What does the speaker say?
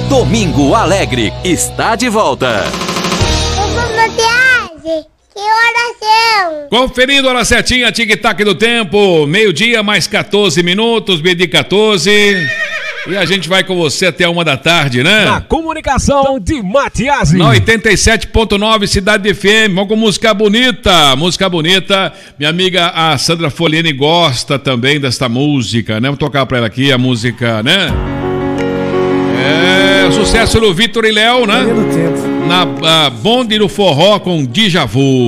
Domingo Alegre está de volta. Que oração! Conferindo a hora certinha, tic-tac do tempo, meio-dia mais 14 minutos, meio-dia 14. E a gente vai com você até 1 da tarde, né? Na comunicação de Matiasi. Na 87.9 Cidade FM. Vamos com música bonita. Música bonita. Minha amiga a Sandra Folini gosta também desta música, né? Vou tocar pra ela aqui a música, né? É o sucesso do Vitor e Léo, né? Na Bonde do Forró com Djavu.